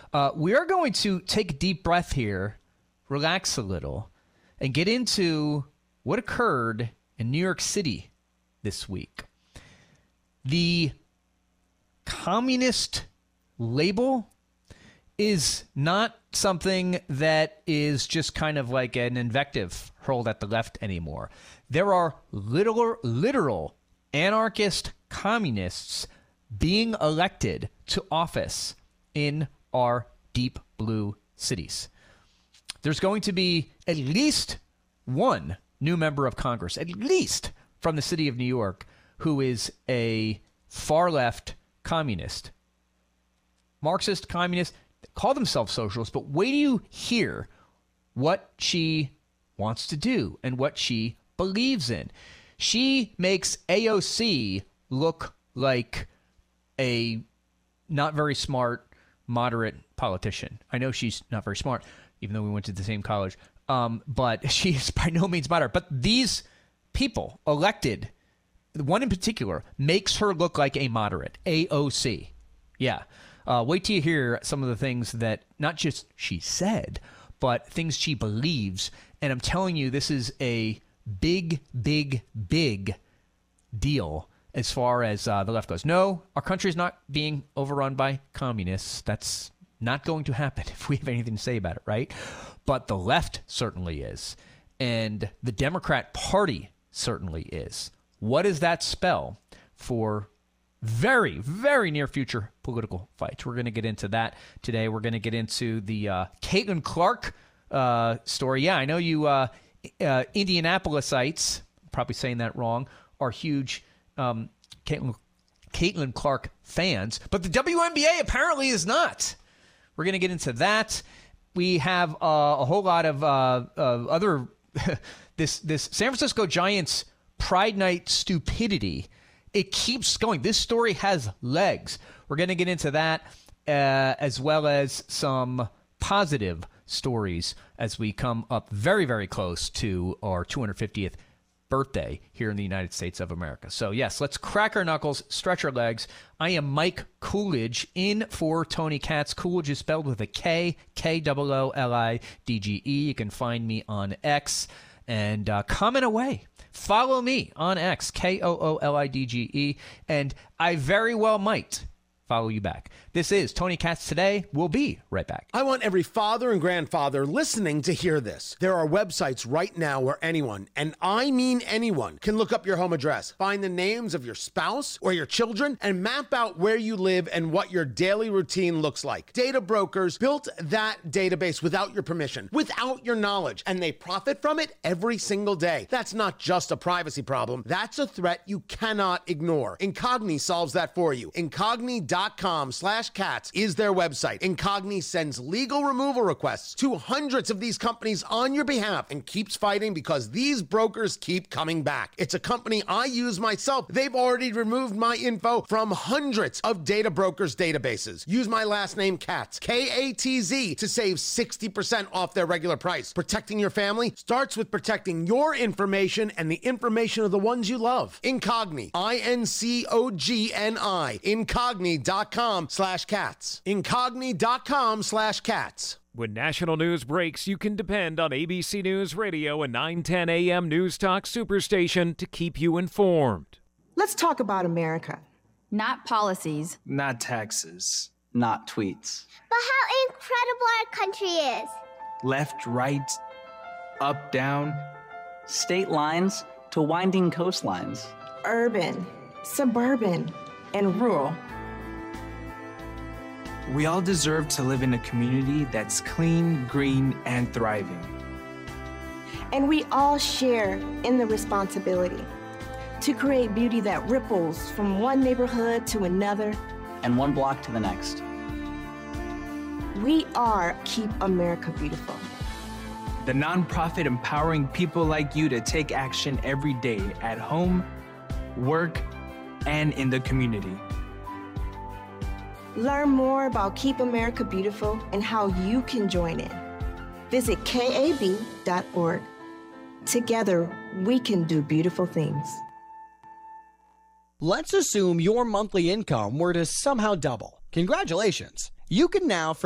We are going to take a deep breath here, relax a little, and get into what occurred in New York City this week. The communist label is not something that is just kind of like an invective hurled at the left anymore. There are literal anarchist communists being elected to office in our deep blue cities. There's going to be at least one new member of Congress, at least from the city of New York, who is a far-left communist. Marxist, communist, call themselves socialists, but wait till you hear what she wants to do and what she believes in. She makes AOC look like a not very smart, moderate politician. I know she's not very smart, even though we went to the same college, but she's by no means moderate. But these people elected, one in particular, makes her look like a moderate, AOC. Yeah. Wait till you hear some of the things that not just she said, but things she believes. And I'm telling you, this is a big, big, big deal as far as the left goes. No, our country is not being overrun by communists. That's not going to happen if we have anything to say about it, right? But the left certainly is. And the Democrat Party certainly is. What does that spell for very, very near future political fights? We're going to get into that today. We're going to get into the Caitlin Clark story. Yeah, I know you Indianapolisites, probably saying that wrong, are huge Caitlin Clark fans, but the WNBA apparently is not. We're going to get into that. We have a whole lot of other this San Francisco Giants Pride Night stupidity. It keeps going. This story has legs. We're going to get into that as well as some positive stories as we come up very, very close to our 250th birthday here in the United States of America. So, yes, let's crack our knuckles, stretch our legs. I am Mike Coolidge in for Tony Katz. Coolidge is spelled with a K, Koolidge. You can find me on X and comment away. Follow me on X, Koolidge, and I very well might follow you back. This is Tony Katz Today. We'll be right back. I want every father and grandfather listening to hear this. There are websites right now where anyone, and I mean anyone, can look up your home address, find the names of your spouse or your children, and map out where you live and what your daily routine looks like. Data brokers built that database without your permission, without your knowledge, and they profit from it every single day. That's not just a privacy problem. That's a threat you cannot ignore. Incogni solves that for you. Incogni.com/cats is their website. Incogni sends legal removal requests to hundreds of these companies on your behalf and keeps fighting because these brokers keep coming back. It's a company I use myself. They've already removed my info from hundreds of data brokers' databases. Use my last name, Katz, K-A-T-Z, to save 60% off their regular price. Protecting your family starts with protecting your information and the information of the ones you love. Incogni, I-N-C-O-G-N-I, Incogni.com/cats. Incogni.com/cats. When national news breaks, you can depend on ABC News Radio and 910 AM News Talk Superstation to keep you informed. Let's talk about America. Not policies. Not taxes. Not tweets. But how incredible our country is. Left, right, up, down. State lines to winding coastlines. Urban, suburban, and rural. We all deserve to live in a community that's clean, green, and thriving. And we all share in the responsibility to create beauty that ripples from one neighborhood to another and one block to the next. We are Keep America Beautiful, the nonprofit empowering people like you to take action every day at home, work, and in the community. Learn more about Keep America Beautiful and how you can join in. Visit KAB.org. Together, we can do beautiful things. Let's assume your monthly income were to somehow double. Congratulations. You can now